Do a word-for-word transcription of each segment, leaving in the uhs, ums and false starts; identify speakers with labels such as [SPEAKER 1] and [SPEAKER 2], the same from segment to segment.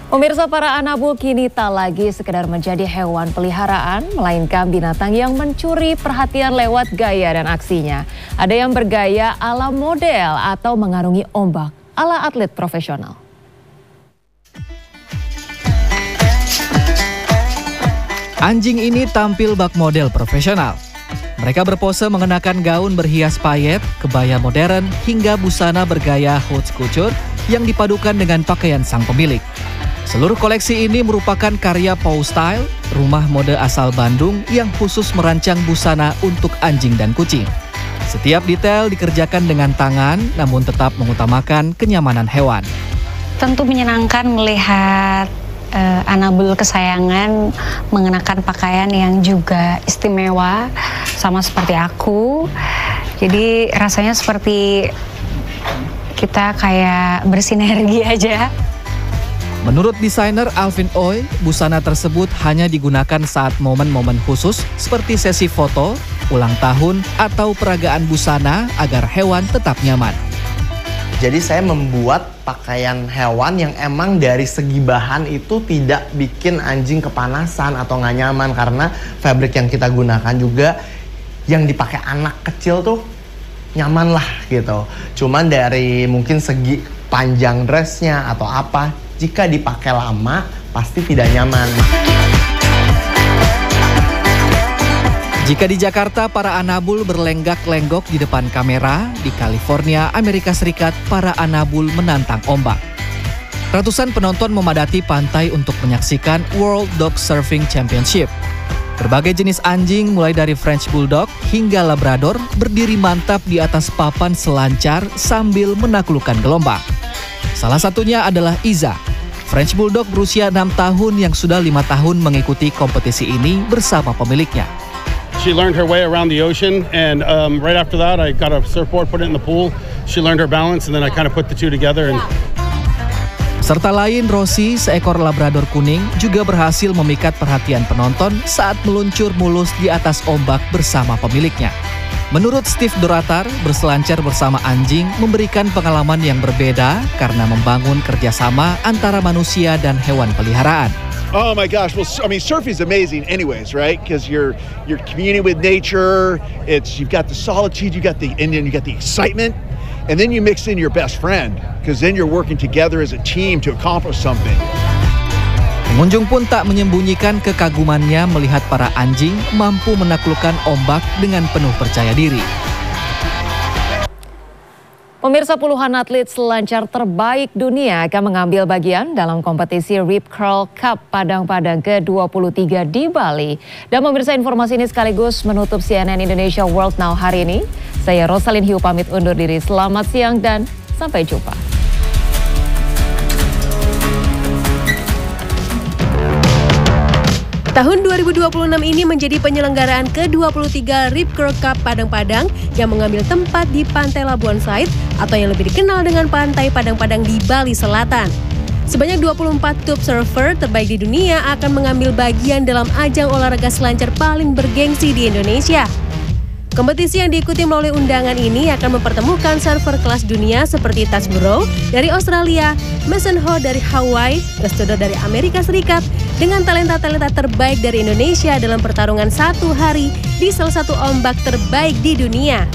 [SPEAKER 1] Pemirsa, para anabul kini tak lagi sekedar menjadi hewan peliharaan, melainkan binatang yang mencuri perhatian lewat gaya dan aksinya. Ada yang bergaya ala model atau mengarungi ombak ala atlet profesional.
[SPEAKER 2] Anjing ini tampil bak model profesional. Mereka berpose mengenakan gaun berhias payet, kebaya modern, hingga busana bergaya haute couture yang dipadukan dengan pakaian sang pemilik. Seluruh koleksi ini merupakan karya Paw Style, rumah mode asal Bandung yang khusus merancang busana untuk anjing dan kucing. Setiap detail dikerjakan dengan tangan, namun tetap mengutamakan kenyamanan hewan.
[SPEAKER 3] Tentu menyenangkan melihat uh, anabul kesayangan mengenakan pakaian yang juga istimewa, sama seperti aku. Jadi rasanya seperti kita kayak bersinergi aja.
[SPEAKER 2] Menurut desainer Alvin Oi, busana tersebut hanya digunakan saat momen-momen khusus seperti sesi foto, ulang tahun, atau peragaan busana agar hewan tetap nyaman.
[SPEAKER 4] Jadi saya membuat pakaian hewan yang emang dari segi bahan itu tidak bikin anjing kepanasan atau nggak nyaman, karena fabric yang kita gunakan juga yang dipakai anak kecil tuh nyaman lah gitu. Cuman dari mungkin segi panjang dressnya atau apa, jika dipakai lama pasti tidak nyaman.
[SPEAKER 2] Jika di Jakarta para anabul berlenggak-lenggok di depan kamera, di California, Amerika Serikat, para anabul menantang ombak. Ratusan penonton memadati pantai untuk menyaksikan World Dog Surfing Championship. Berbagai jenis anjing mulai dari French Bulldog hingga Labrador berdiri mantap di atas papan selancar sambil menaklukkan gelombang. Salah satunya adalah Iza, French Bulldog berusia enam tahun yang sudah lima tahun mengikuti kompetisi ini bersama pemiliknya.
[SPEAKER 5] She learned her way around the ocean, and um, right after that I got a surfboard, put it in the pool. She learned her balance, and then I kind of put the two together. And...
[SPEAKER 2] Serta lain, Rosie, seekor Labrador kuning, juga berhasil memikat perhatian penonton saat meluncur mulus di atas ombak bersama pemiliknya. Menurut Steve Doratar, berselancar bersama anjing memberikan pengalaman yang berbeda karena membangun kerjasama antara manusia dan hewan peliharaan.
[SPEAKER 6] Oh my gosh, well, I mean, surfing is amazing anyways, right? Because you're you're communing with nature. It's you've got the solitude, you got the and then you got the excitement, and then you mix in your best friend, because then you're working together as a team to accomplish something.
[SPEAKER 2] Pengunjung pun tak menyembunyikan kekagumannya melihat para anjing mampu menaklukkan ombak dengan penuh percaya diri.
[SPEAKER 1] Pemirsa, puluhan atlet selancar terbaik dunia akan mengambil bagian dalam kompetisi Rip Curl Cup Padang-Padang ke dua puluh tiga di Bali. Dan pemirsa, informasi ini sekaligus menutup C N N Indonesia World Now hari ini. Saya Rosalin Hiu pamit undur diri. Selamat siang dan sampai jumpa.
[SPEAKER 7] Tahun dua ribu dua puluh enam ini menjadi penyelenggaraan ke dua puluh tiga Rip Curl Cup Padang-Padang yang mengambil tempat di Pantai Labuan Said atau yang lebih dikenal dengan Pantai Padang-Padang di Bali Selatan. Sebanyak dua puluh empat tube surfer terbaik di dunia akan mengambil bagian dalam ajang olahraga selancar paling bergengsi di Indonesia. Kompetisi yang diikuti melalui undangan ini akan mempertemukan surfer kelas dunia seperti Taj Burrow dari Australia, Mason Ho dari Hawaii, Gestudo dari Amerika Serikat, dengan talenta-talenta terbaik dari Indonesia dalam pertarungan satu hari di salah satu ombak terbaik di dunia.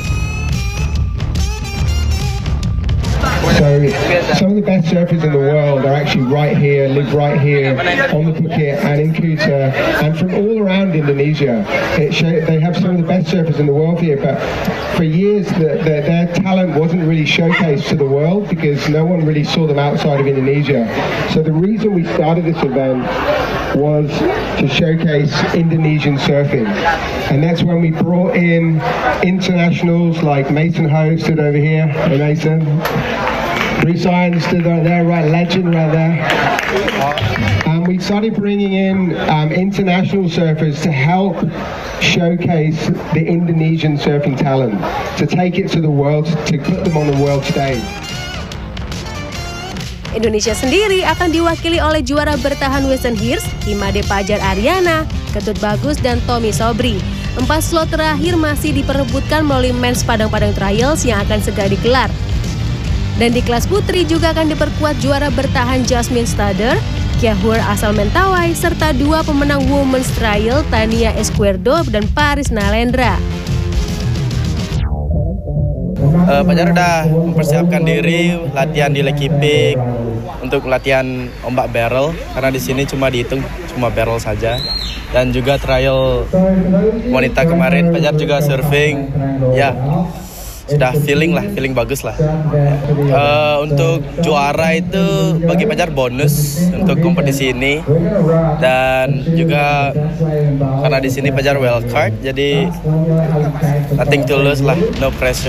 [SPEAKER 8] So some of the best surfers in the world are actually right here, live right here on the Phuket and in Kuta and from all around Indonesia. It show, they have some of the best surfers in the world here, but for years the, the, their talent wasn't really showcased to the world because no one really saw them outside of Indonesia. So the reason we started this event was to showcase Indonesian surfing, and that's when we brought in internationals like Mason Ho stood over here. Hey Mason. Bruce Irons stood right there, right, legend right there. And we started bringing in um, international surfers to help showcase the Indonesian surfing talent, to take it to the world, to put them on the world stage.
[SPEAKER 7] Indonesia sendiri akan diwakili oleh juara bertahan Weston Hirst, Imade Pajar Ariana, Ketut Bagus, dan Tommy Sobri. Empat slot terakhir masih diperebutkan melalui Men's Padang-Padang Trials yang akan segera digelar. Dan di kelas putri juga akan diperkuat juara bertahan Jasmine Stader, Kiahur asal Mentawai, serta dua pemenang Women's Trial Tania Esquerdo dan Paris Nalendra.
[SPEAKER 9] Uh, Pajar udah mempersiapkan diri latihan di Lake Ipik untuk latihan ombak barrel karena di sini cuma dihitung cuma barrel saja, dan juga trial wanita kemarin Pajar juga surfing ya. Sudah feeling lah, feeling bagus lah. Uh, untuk juara itu bagi Pajar bonus untuk kompetisi ini, dan juga karena di sini Pajar wild card, jadi nothing to lose lah, no pressure.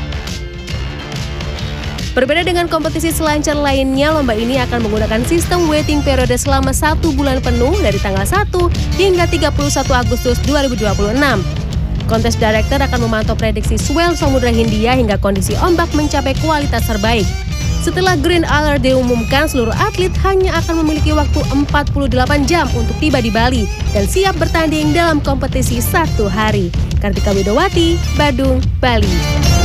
[SPEAKER 7] Berbeda dengan kompetisi selancar lainnya, lomba ini akan menggunakan sistem waiting period selama satu bulan penuh dari tanggal satu hingga tiga puluh satu Agustus dua ribu dua puluh enam. Contest Director akan memantau prediksi swell Samudra Hindia hingga kondisi ombak mencapai kualitas terbaik. Setelah green alert diumumkan, seluruh atlet hanya akan memiliki waktu empat puluh delapan jam untuk tiba di Bali dan siap bertanding dalam kompetisi satu hari. Kartika Widowati, Badung, Bali.